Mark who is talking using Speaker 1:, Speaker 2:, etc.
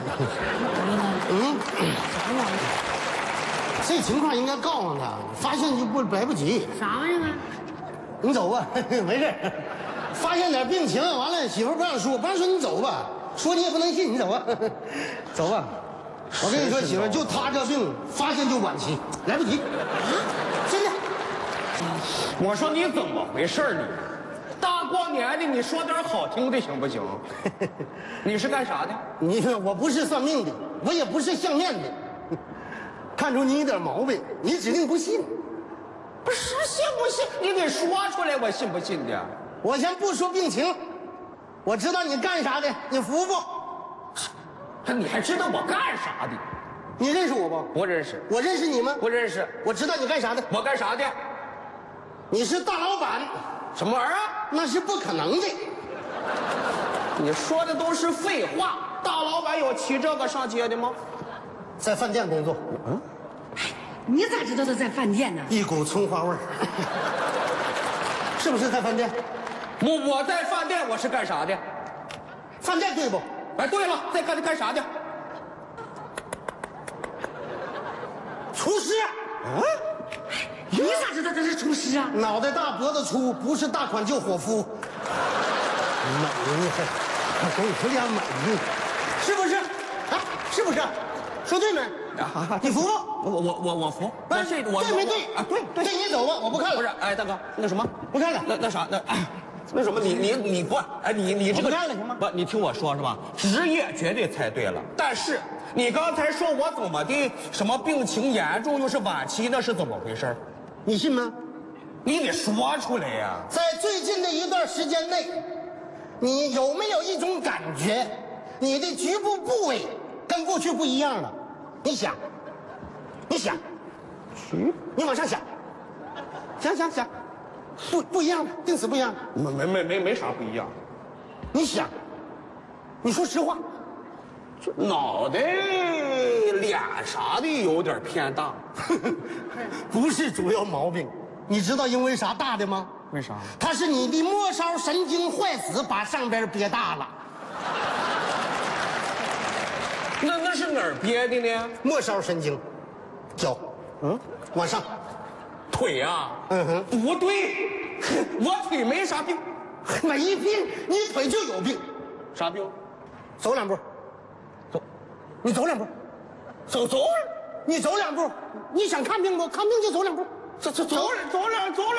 Speaker 1: 这情况应该告诉他，发现就来不及。
Speaker 2: 啥玩意儿啊？
Speaker 1: 你走吧，没事。发现点病情，完了媳妇不让说，你走吧，说你也不能信，你走吧，走吧。我跟你说，媳妇，就他这病，发现就晚期，来不及。真的。
Speaker 3: 我说你怎么回事你？大过年的，你说点好听的行不行？你是干啥的？
Speaker 1: 我不是算命的，我也不是相面的。看出你有点毛病，你指定不信。
Speaker 3: 不是信不信，你得说出来，我信不信的。
Speaker 1: 我先不说病情，我知道你干啥的，你服不？
Speaker 3: 你还知道我干啥的？
Speaker 1: 你认识我不？
Speaker 3: 不认识。
Speaker 1: 我认识你吗？
Speaker 3: 不认识。
Speaker 1: 我知道你干啥的。
Speaker 3: 我干啥的？
Speaker 1: 你是大老板。
Speaker 3: 什么玩意儿？
Speaker 1: 那是不可能的。
Speaker 3: 你说的都是废话。大老板有骑这个上街的吗？
Speaker 1: 在饭店工作。
Speaker 2: 你咋知道他在饭店呢？
Speaker 1: 一股葱花味儿。是不是在饭店？
Speaker 3: 我在饭店，我是干啥的？
Speaker 1: 饭店对不？
Speaker 3: 哎，对了，在干啥的？
Speaker 1: 厨师。
Speaker 2: 你咋知道他是厨师啊？
Speaker 1: 脑袋大脖子粗，不是大款就伙夫。美呢，还给你说点美呢，是不是？啊，是不是？说对没？你服不？
Speaker 3: 我服。
Speaker 1: 不是对没对
Speaker 3: 啊？对，
Speaker 1: 你走吧，我不看了。
Speaker 3: 不是，哎，大哥，那什么，
Speaker 1: 不看了。
Speaker 3: 那啥，那什么，你不，哎，你这个
Speaker 1: 不看了行吗？
Speaker 3: 不，你听我说是吧？职业绝对猜对了，但是你刚才说我怎么的，什么病情严重又是晚期，那是怎么回事？
Speaker 1: 你信吗？
Speaker 3: 你得说出来呀！
Speaker 1: 在最近的一段时间内，你有没有一种感觉，你的局部部位跟过去不一样了？你想，你往上想，想，不一样的，定死不一样的。
Speaker 3: 没啥不一样。
Speaker 1: 你想，你说实话，
Speaker 3: 就脑袋、脸啥的有点偏大，
Speaker 1: 不是主要毛病。你知道因为啥大的吗？
Speaker 3: 为啥？
Speaker 1: 它是你的末梢神经坏死，把上边憋大了。
Speaker 3: 那是哪儿憋的呢？
Speaker 1: 末梢神经，脚，往上，
Speaker 3: 腿呀？不对，我腿没啥病。
Speaker 1: 没病，你腿就有病。
Speaker 3: 啥病？
Speaker 1: 走两步，你走两步，走，你走两步，你想看病不？看病就走两步，走两。